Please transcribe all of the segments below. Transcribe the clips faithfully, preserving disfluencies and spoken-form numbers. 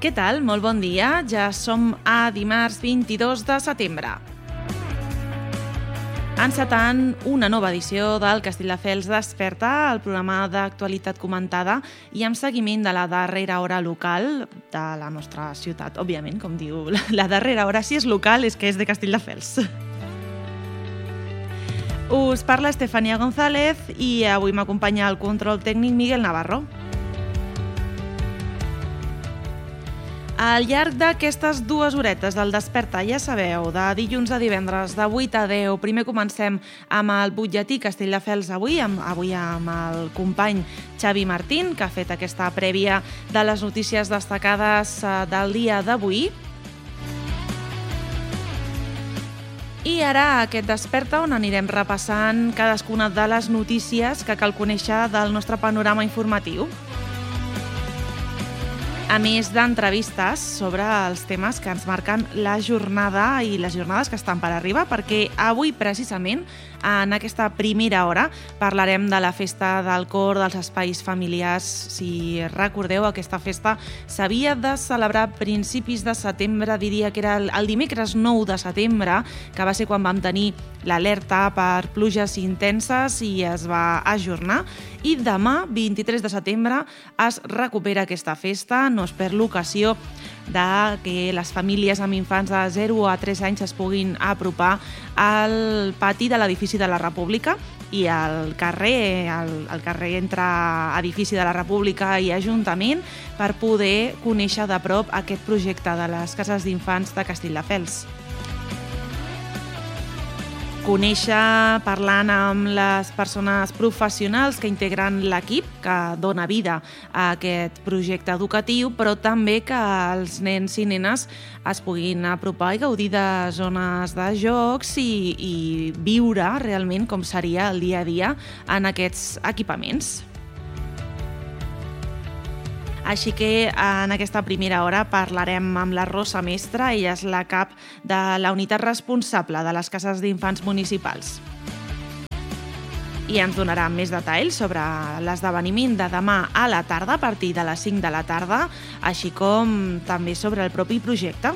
Què tal? Molt bon dia. Ja som a dimarts vint-i-dos de setembre. Encetant una nova edició del Castelldefels Desperta, el programa d'actualitat comentada i amb seguiment de la darrera hora local de la nostra ciutat. Òbviament, com diu, la darrera hora, si és local, és que és de Castelldefels. Us parla Estefania González i avui m'acompanya al control tècnic Miguel Navarro. Al llarg d'aquestes dues horetes del Desperta, ja sabeu, de dilluns a divendres, de vuit a deu, primer comencem amb el butlletí Castelldefels avui, amb, avui amb el company Xavi Martín, que ha fet aquesta prèvia de les notícies destacades del dia d'avui. I ara aquest Desperta, on anirem repassant cadascuna de les notícies que cal conèixer del nostre panorama informatiu. A més d'entrevistes sobre els temes que ens marquen la jornada i les jornades que estan per arribar, perquè avui precisament en aquesta primera hora parlarem de la festa del cor dels espais familiars. Si recordeu, aquesta festa s'havia de celebrar a principis de setembre, diria que era el dimecres nou de setembre, que va ser quan vam tenir l'alerta per pluges intenses i es va ajornar. I demà, vint-i-tres de setembre, es recupera aquesta festa. No es perd l'ocasió de que les famílies amb infants de zero a tres anys es puguin apropar al pati de l'edifici de la República i al carrer, el, el carrer entre edifici de la República i Ajuntament per poder conèixer de prop aquest projecte de les cases d'infants de Castelldefels. Conèixer, parlant amb les persones professionals que integren l'equip que dona vida a aquest projecte educatiu, però també que els nens i nenes es puguin apropar i gaudir de zones de jocs i, i viure realment com seria el dia a dia en aquests equipaments. Així que en aquesta primera hora parlarem amb la Rosa Mestre, ella és la cap de la unitat responsable de les cases d'infants municipals. I ens donarà més detalls sobre l'esdeveniment de demà a la tarda, a partir de les cinc de la tarda, així com també sobre el propi projecte.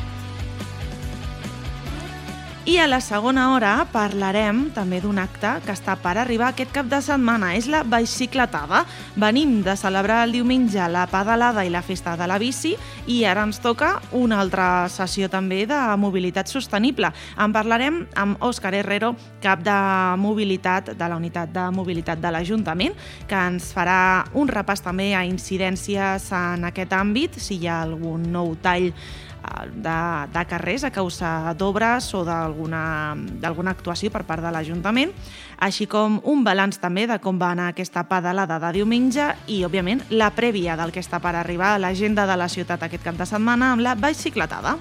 I a la segona hora parlarem també d'un acte que està per arribar aquest cap de setmana. És la bicicletada. Venim de celebrar el diumenge la pedalada i la festa de la bici i ara ens toca una altra sessió també de mobilitat sostenible. En parlarem amb Òscar Herrero, cap de mobilitat de la unitat de mobilitat de l'Ajuntament, que ens farà un repàs també a incidències en aquest àmbit, si hi ha algun nou tall De, de carrers a causa d'obres o d'alguna d'alguna actuació per part de l'Ajuntament, així com un balanç també de com va anar aquesta pedalada de diumenge i, òbviament, la prèvia del que està per arribar a l'agenda de la ciutat aquest cap de setmana amb la bicicletada.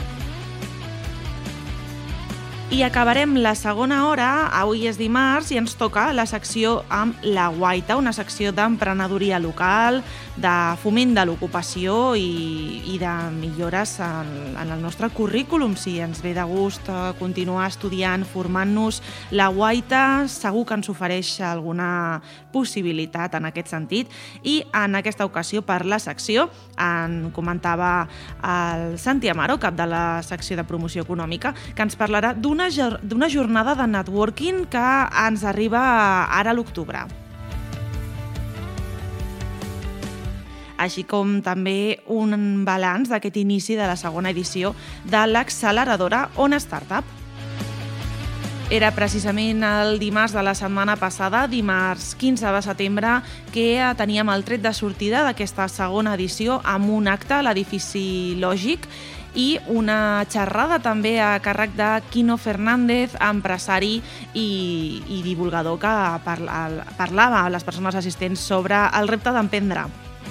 I acabarem la segona hora, avui és dimarts, i ens toca la secció amb La Guaita, una secció d'emprenedoria local, de foment de l'ocupació i, i de millores en, en el nostre currículum. Si ens ve de gust continuar estudiant, formant-nos, La Guaita segur que ens ofereix alguna possibilitat en aquest sentit. I en aquesta ocasió, per la secció, en comentava el Santi Amaro, cap de la secció de promoció econòmica, que ens parlarà d'una d'una jornada de networking que ens arriba ara a l'octubre. Així com també un balanç d'aquest inici de la segona edició de l'acceleradora Ona Startup. Era precisament el dimarts de la setmana passada, dimarts quinze de setembre, que teníem el tret de sortida d'aquesta segona edició amb un acte a l'edifici Lògic i una xerrada també a càrrec de Quino Fernández, empresari i, i divulgador que parla, parlava a les persones assistents sobre el repte d'emprendre.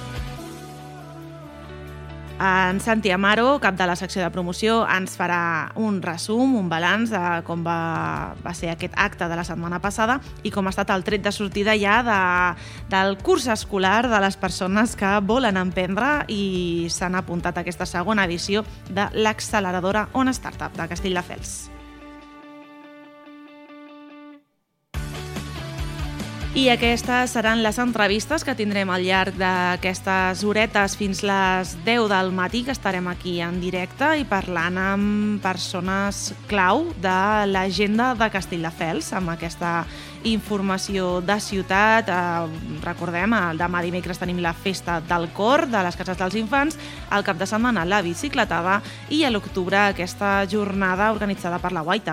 En Santi Amaro, cap de la secció de promoció, ens farà un resum, un balanç de com va, va ser aquest acte de la setmana passada i com ha estat el tret de sortida ja de, del curs escolar de les persones que volen emprendre i s'han apuntat a aquesta segona edició de l'acceleradora Ona Startup de Castelldefels. I aquestes seran les entrevistes que tindrem al llarg d'aquestes horetes fins les deu del matí, que estarem aquí en directe i parlant amb persones clau de l'agenda de Castelldefels, amb aquesta informació de ciutat. Eh, recordem, demà dimecres tenim la festa del cor de les cases dels infants, al cap de setmana la bicicletada i a l'octubre aquesta jornada organitzada per la Guaita.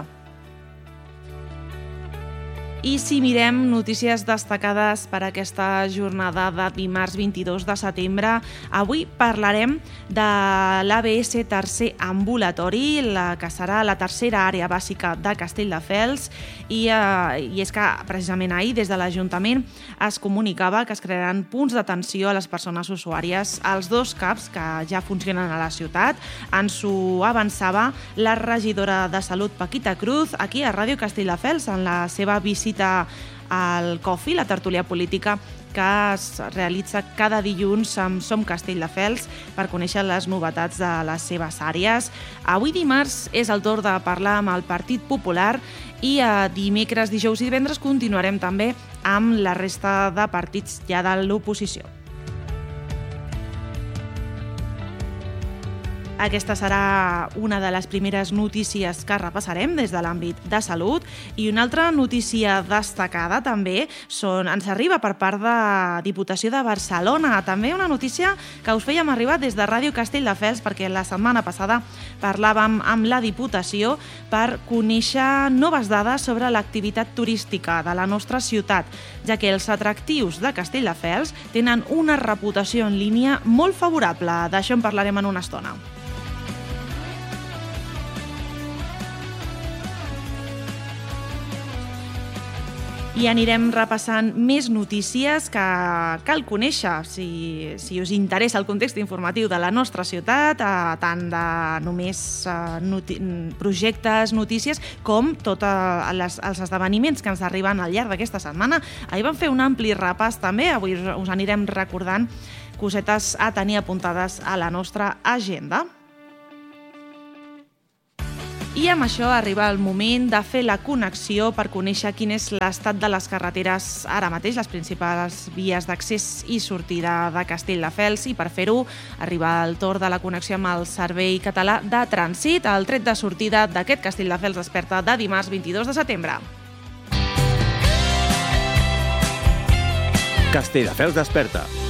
I si mirem notícies destacades per aquesta jornada de dimarts vint-i-dos de setembre, avui parlarem de l'A B S tercer ambulatori, la que serà la tercera àrea bàsica de Castelldefels, i, eh, i és que precisament ahir des de l'Ajuntament es comunicava que es crearan punts d'atenció a les persones usuàries als dos CAPs que ja funcionen a la ciutat. Ens ho avançava la regidora de Salut, Paquita Cruz, aquí a Ràdio Castelldefels, en la seva visita al Coffee, la tertúlia política que es realitza cada dilluns amb Som Castelldefels per conèixer les novetats de les seves àrees. Avui dimarts és el torn de parlar amb el Partit Popular i a dimecres, dijous i divendres continuarem també amb la resta de partits ja de l'oposició. Aquesta serà una de les primeres notícies que repassarem des de l'àmbit de salut, i una altra notícia destacada també són, ens arriba per part de Diputació de Barcelona, també una notícia que us fèiem arribar des de Ràdio Castelldefels, perquè la setmana passada parlàvem amb la Diputació per conèixer noves dades sobre l'activitat turística de la nostra ciutat, ja que els atractius de Castelldefels tenen una reputació en línia molt favorable. D'això en parlarem en una estona. I anirem repassant més notícies que cal conèixer si, si us interessa el context informatiu de la nostra ciutat, eh, tant de només eh, noti- projectes, notícies, com tots les, els esdeveniments que ens arriben al llarg d'aquesta setmana. Ahir vam fer un ampli repàs també, avui us, us anirem recordant cosetes a tenir apuntades a la nostra agenda. I amb això arriba el moment de fer la connexió per conèixer quin és l'estat de les carreteres ara mateix, les principals vies d'accés i sortida de Castelldefels, i per fer-ho arriba el torn de la connexió amb el Servei Català de Trànsit, el tret de sortida d'aquest Castelldefels Desperta de dimarts vint-i-dos de setembre. Castelldefels Desperta.